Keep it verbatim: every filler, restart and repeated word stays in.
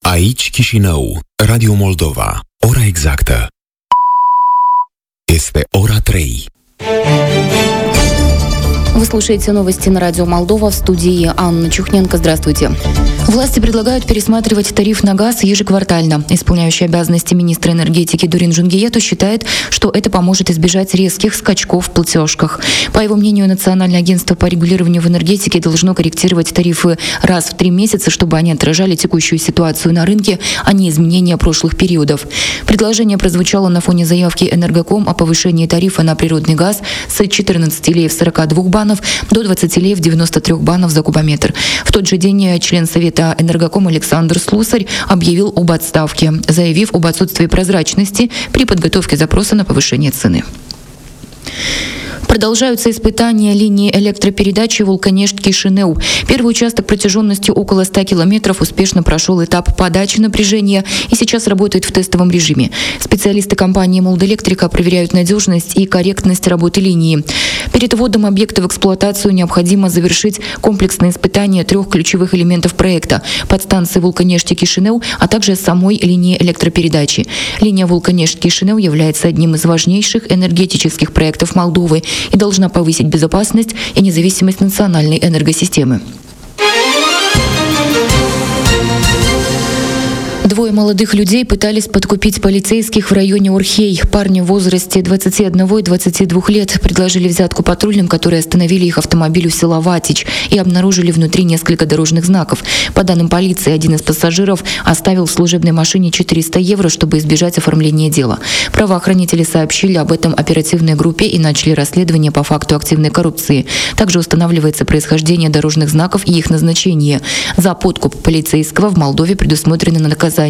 Aici Chișinău, Radio Moldova. Ora exactă este ora trei. Вы слушаете новости на радио Молдова, в студии Анна Чухненко. Здравствуйте. Власти предлагают пересматривать тариф на газ ежеквартально. Исполняющий обязанности министра энергетики Дурин Жунгиету считает, что это поможет избежать резких скачков в платежках. По его мнению, Национальное агентство по регулированию в энергетике должно корректировать тарифы раз в три месяца, чтобы они отражали текущую ситуацию на рынке, а не изменения прошлых периодов. Предложение прозвучало на фоне заявки Энергоком о повышении тарифа на природный газ с четырнадцати леев сорока двух банов до двадцати леев девяноста трёх банов за кубометр. В тот же день член Совета Энергоком Александр Слусарь объявил об отставке, заявив об отсутствии прозрачности при подготовке запроса на повышение цены. Продолжаются испытания линии электропередачи Вулканешт-Кишинев. Первый участок протяженностью около ста километров успешно прошел этап подачи напряжения и сейчас работает в тестовом режиме. Специалисты компании «Молдэлектрика» проверяют надежность и корректность работы линии. Перед вводом объекта в эксплуатацию необходимо завершить комплексное испытание трех ключевых элементов проекта – подстанции Вулканешт-Кишинев, а также самой линии электропередачи. Линия Вулканешт-Кишинев является одним из важнейших энергетических проектов Молдовы и должна повысить безопасность и независимость национальной энергосистемы. Двое молодых людей пытались подкупить полицейских в районе Орхей. Парни в возрасте двадцати одного и двадцати двух лет предложили взятку патрульным, которые остановили их автомобиль у села Ватич и обнаружили внутри несколько дорожных знаков. По данным полиции, один из пассажиров оставил в служебной машине четыреста евро, чтобы избежать оформления дела. Правоохранители сообщили об этом оперативной группе и начали расследование по факту активной коррупции. Также устанавливается происхождение дорожных знаков и их назначение. За подкуп полицейского в Молдове предусмотрено наказание